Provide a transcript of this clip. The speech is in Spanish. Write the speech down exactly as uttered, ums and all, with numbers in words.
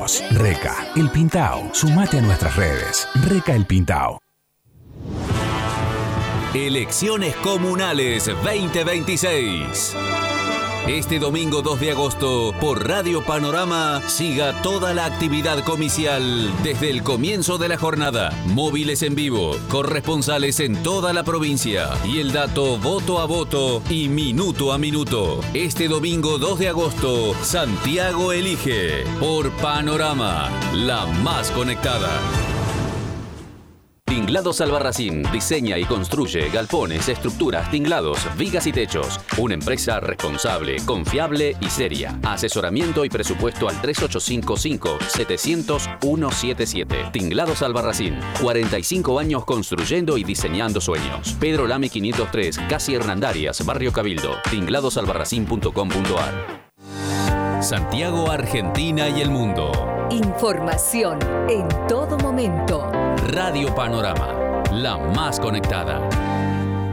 vos. Reca, El Pintao. Sumate a nuestras redes. Reca El Pintao. Elecciones Comunales veinte veintiséis. Este domingo dos de agosto, por Radio Panorama, siga toda la actividad comicial desde el comienzo de la jornada. Móviles en vivo, corresponsales en toda la provincia y el dato voto a voto y minuto a minuto. Este domingo dos de agosto, Santiago elige por Panorama, la más conectada. Tinglados Albarracín diseña y construye galpones, estructuras, tinglados, vigas y techos. Una empresa responsable, confiable y seria. Asesoramiento y presupuesto al tres ocho cinco cinco, siete cero cero, uno siete siete. Tinglados Albarracín. cuarenta y cinco años construyendo y diseñando sueños. Pedro Lamy quinientos tres, Casi Hernandarias, Barrio Cabildo. tinglados albarracín punto com punto ar. Santiago, Argentina y el mundo. Información en todo momento. Radio Panorama, la más conectada.